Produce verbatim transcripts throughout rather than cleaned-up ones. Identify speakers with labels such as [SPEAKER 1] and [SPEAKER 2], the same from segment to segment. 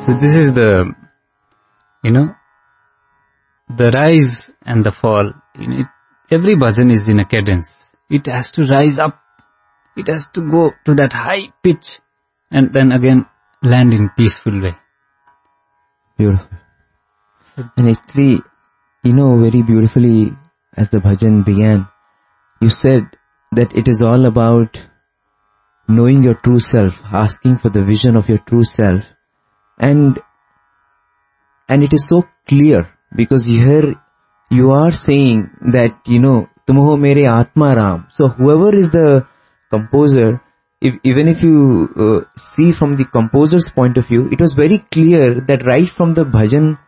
[SPEAKER 1] So this is the, you know, the rise and the fall. You know, it, every bhajan is in a cadence. It has to rise up. It has to go to that high pitch and then again land in peaceful way.
[SPEAKER 2] Beautiful. So, and actually, you know, very beautifully as the bhajan began, you said that it is all about knowing your true self, asking for the vision of your true self. And, and it is so clear because here you are saying that, you know, Tumho mere Atma Ram. So whoever is the composer, if, even if you uh, see from the composer's point of view, it was very clear that right from the bhajan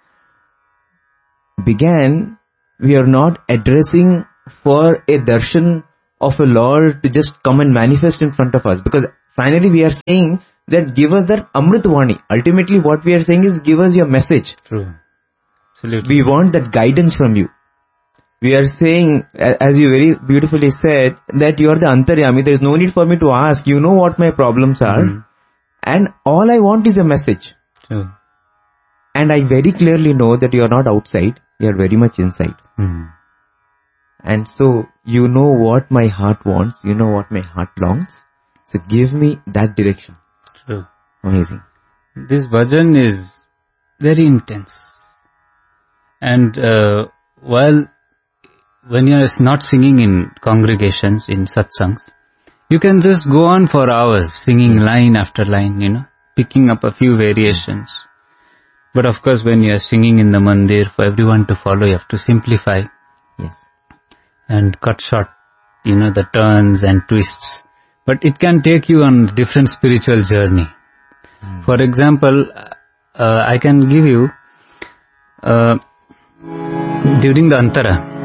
[SPEAKER 2] began, we are not addressing for a darshan of a Lord to just come and manifest in front of us. Because finally we are saying that give us that Amritvani. Ultimately what we are saying is give us your message.
[SPEAKER 1] True. Absolutely.
[SPEAKER 2] We want that guidance from you. We are saying, as you very beautifully said, that you are the Antaryami. There is no need for me to ask. You know what my problems are. Mm-hmm. And all I want is a message.
[SPEAKER 1] True.
[SPEAKER 2] And I very clearly know that you are not outside. You are very much inside.
[SPEAKER 1] Mm-hmm.
[SPEAKER 2] And so, you know what my heart wants. You know what my heart longs. So give me that direction.
[SPEAKER 1] True.
[SPEAKER 2] Amazing.
[SPEAKER 1] This bhajan is very intense. And uh, while when you are not singing in congregations, in satsangs, you can just go on for hours singing line after line, you know, picking up a few variations. But of course, when you are singing in the mandir, for everyone to follow, you have to simplify.
[SPEAKER 2] Yes.
[SPEAKER 1] And cut short, you know, the turns and twists. But it can take you on different spiritual journey. Mm. For example, uh, I can give you, uh, during the Antara,